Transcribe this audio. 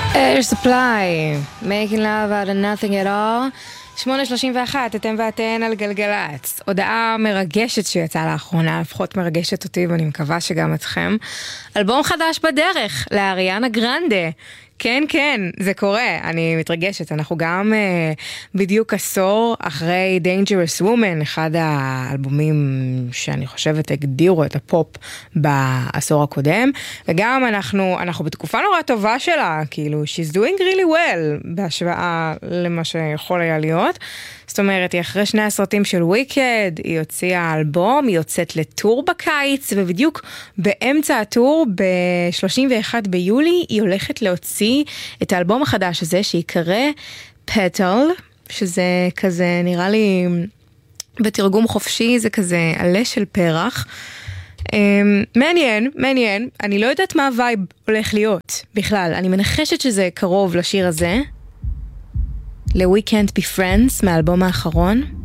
Air Supply, Making Love Out of Nothing at All. 8:31, אתם ואתן על גלגלץ. הודעה מרגשת שיצאה לאחרונה, לפחות מרגשת אותי ואני מקווה שגם אתכם. אלבום חדש בדרך לאריאנה גרנדה. כן, כן, זה קורה, אני מתרגשת. אנחנו גם בדיוק עשור אחרי Dangerous Woman, אחד האלבומים שאני חושבת הגדירו את הפופ בעשור הקודם, וגם אנחנו בתקופה נורא טובה שלה, כאילו, she's doing really well, בהשוואה למה שיכול היה להיות. זאת אומרת, היא אחרי 2 הסרטים של וויקד, היא הוציאה אלבום, היא יוצאת לטור בקיץ, ובדיוק באמצע הטור, ב-31 ביולי, היא הולכת להוציא את האלבום החדש הזה, שיקרא פטל, שזה כזה, נראה לי, בתרגום חופשי, זה כזה עלה של פרח. מעניין, אני לא יודעת מה הווייב הולך להיות בכלל, אני מנחשת שזה קרוב לשיר הזה, ל-We Can't Be Friends, מהאלבום האחרון.